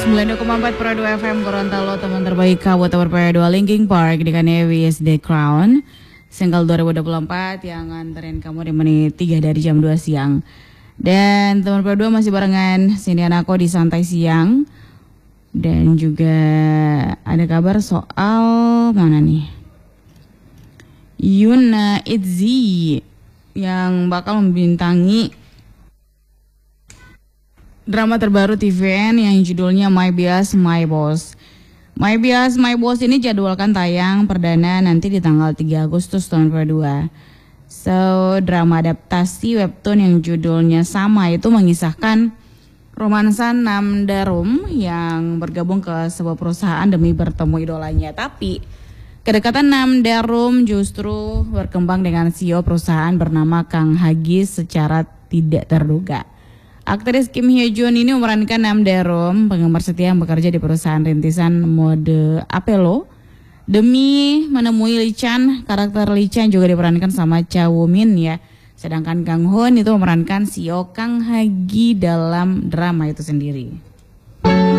92,4 Pro 2 FM Gorontalo, teman terbaik Kabupaten Pro 2 Linkin Park dengan Evis The Crown single 2024 yang nganterin kamu di menit 3 dari jam 2 siang. Dan teman Pro 2 masih barengan sini anakku di Santai Siang. Dan juga ada kabar soal mana nih, Yoona Itzy yang bakal membintangi drama terbaru TVN yang judulnya My Bias My Boss. My Bias My Boss ini jadwalkan tayang perdana nanti di tanggal 3 Agustus tahun 2022. So, drama adaptasi webtoon yang judulnya sama itu mengisahkan romansa Namdarum yang bergabung ke sebuah perusahaan demi bertemu idolanya. Tapi kedekatan Namdarum justru berkembang dengan CEO perusahaan bernama Kang Hagi secara tidak terduga. Aktris Kim Hyo Jun ini memerankan Namdarum, penggemar setia yang bekerja di perusahaan rintisan mode Apello. Demi menemui Lee Chan, karakter Lee Chan juga diperankan sama Cha Woo Min ya. Sedangkan Kang Hoon itu memerankan CEO Kang Hagi dalam drama itu sendiri.